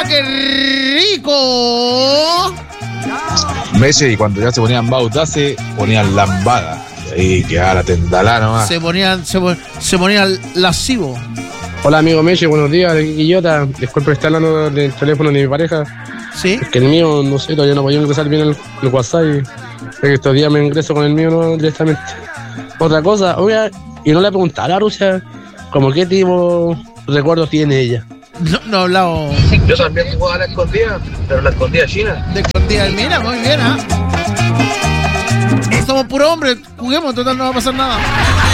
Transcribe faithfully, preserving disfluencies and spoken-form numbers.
qué rico! Meses y cuando ya se ponían bautas se ponían lambada. Y ahí quedaba la tendalá nomás. Se ponían, se, se ponían lascivo. Hola amigo Meche, buenos días, Guillota. Disculpe estar hablando del teléfono de mi pareja. Sí. Es que el mío, no sé, todavía no podía ingresar bien el, el WhatsApp. Y es que estos días me ingreso con el mío no directamente. Otra cosa, oiga, y no le pregunté a la Rusia como qué tipo de recuerdos tiene ella. No, no hablamos. Yo también jugaba a la escondida, pero la escondida china. De escondida, mira, muy bien, ¿ah? ¿eh? Somos puros hombres, juguemos, total no va a pasar nada.